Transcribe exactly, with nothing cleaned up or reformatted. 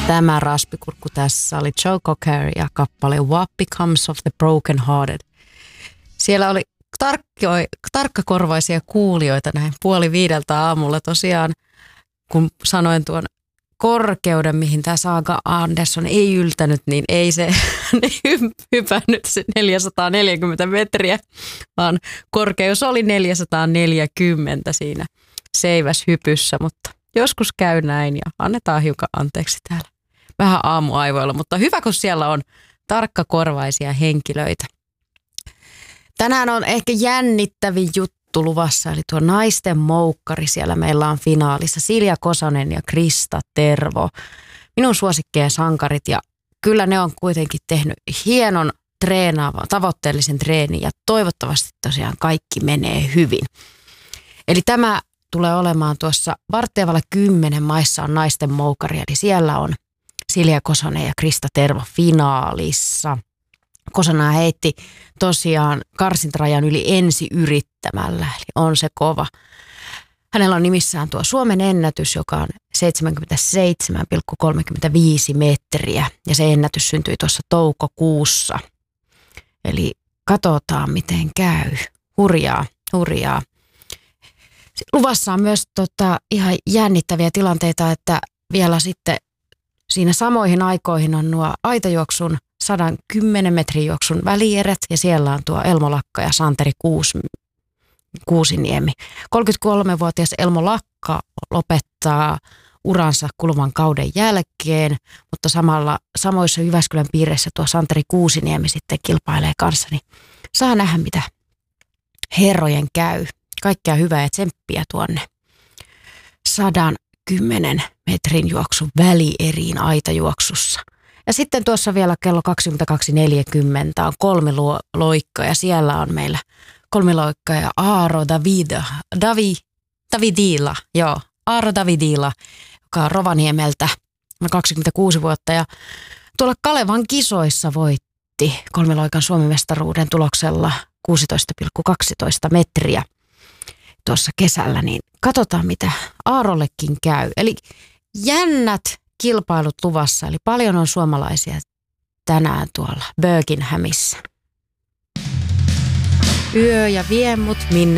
Tämä raspikurkku tässä oli Joe Cocker ja kappale What Becomes of the Broken Hearted. Siellä oli tarkkoi, tarkkakorvaisia kuulijoita näin puoli viideltä aamulla tosiaan, kun sanoin tuon korkeuden, mihin tämä Saga Andersson ei yltänyt, niin ei se hypännyt se neljäsataaneljäkymmentä metriä, vaan korkeus oli neljäsataaneljäkymmentä siinä seiväshypyssä, mutta joskus käy näin ja annetaan hiukan anteeksi täällä. Vähän aamuaivoilla, mutta hyvä, kun siellä on tarkkakorvaisia henkilöitä. Tänään on ehkä jännittävin juttu luvassa, eli tuo naisten moukkari. Siellä meillä on finaalissa Silja Kosonen ja Krista Tervo. Minun suosikkeja sankarit, ja kyllä ne on kuitenkin tehnyt hienon treenaavan, tavoitteellisen treenin, ja toivottavasti tosiaan kaikki menee hyvin. Eli tämä tulee olemaan tuossa varttiavalle kymmenen maissa on naisten moukkari, eli siellä on Silja Kosonen ja Krista Tervo finaalissa. Kosonen heitti tosiaan karsintarajan yli ensi yrittämällä, eli on se kova. Hänellä on nimissään tuo Suomen ennätys, joka on seitsemänkymmentäseitsemän pilkku kolmekymmentäviisi metriä, ja se ennätys syntyi tuossa toukokuussa. Eli katsotaan, miten käy. Hurjaa, hurjaa. Luvassa on myös tota, ihan jännittäviä tilanteita, että vielä sitten siinä samoihin aikoihin on nuo aitajuoksun sata kymmenen metrin juoksun välierät, ja siellä on tuo Elmo Lakka ja Santeri Kuus, Kuusiniemi. kolmekymmentäkolmevuotias Elmo Lakka lopettaa uransa kuluvan kauden jälkeen, mutta samalla samoissa Jyväskylän piireissä tuo Santeri Kuusiniemi sitten kilpailee kanssa, niin saa nähdä, mitä herrojen käy. Kaikkea hyvää ja tsemppiä tuonne sadan kymmenen metrin juoksun välieriin aitajuoksussa. Ja sitten tuossa vielä kello kaksikymmentäkaksi neljäkymmentä on kolmiloikka, ja siellä on meillä kolmiloikka ja Aaro Davida, Davi, Davidila, joo, Aaro Davidila, joka on Rovaniemeltä, kaksikymmentäkuusi vuotta, ja tuolla Kalevan kisoissa voitti kolmiloikan Suomi-mestaruuden tuloksella kuusitoista pilkku kaksitoista metriä tuossa kesällä, niin katsotaan mitä Aarollekin käy. Eli jännät kilpailut luvassa, eli paljon on suomalaisia tänään tuolla Birminghamissa. Yö ja vie mut minne